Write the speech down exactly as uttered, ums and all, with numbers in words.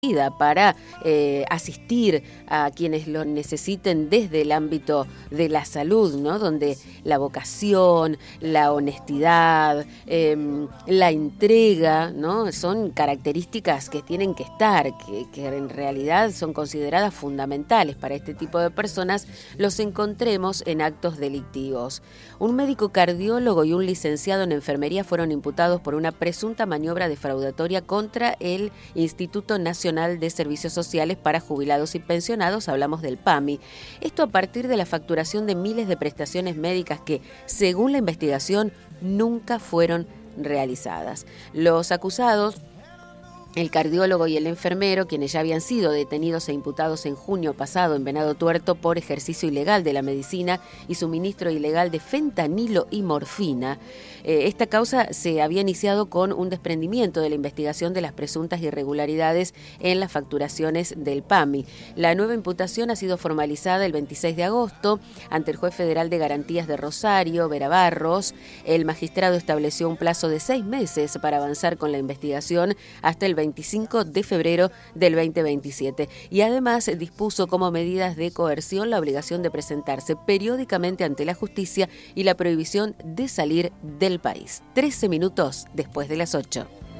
para eh, asistir a quienes lo necesiten desde el ámbito de la salud, ¿no? Donde la vocación, la honestidad, eh, la entrega, ¿no? Son características que tienen que estar, que, que en realidad son consideradas fundamentales para este tipo de personas, los encontremos en actos delictivos. Un médico cardiólogo y un licenciado en enfermería fueron imputados por una presunta maniobra defraudatoria contra el Instituto Nacional de Servicios Sociales para Jubilados y Pensionados, hablamos del PAMI. Esto a partir de la facturación de miles de prestaciones médicas que, según la investigación, nunca fueron realizadas. Los acusados, el cardiólogo y el enfermero, quienes ya habían sido detenidos e imputados en junio pasado en Venado Tuerto por ejercicio ilegal de la medicina y suministro ilegal de fentanilo y morfina. Eh, esta causa se había iniciado con un desprendimiento de la investigación de las presuntas irregularidades en las facturaciones del PAMI. La nueva imputación ha sido formalizada el veintiséis de agosto ante el juez federal de garantías de Rosario, Vera Barros. El magistrado estableció un plazo de seis meses para avanzar con la investigación hasta el veinticinco de febrero del veinte veintisiete y además dispuso como medidas de coerción la obligación de presentarse periódicamente ante la justicia y la prohibición de salir del país. trece minutos después de las ocho.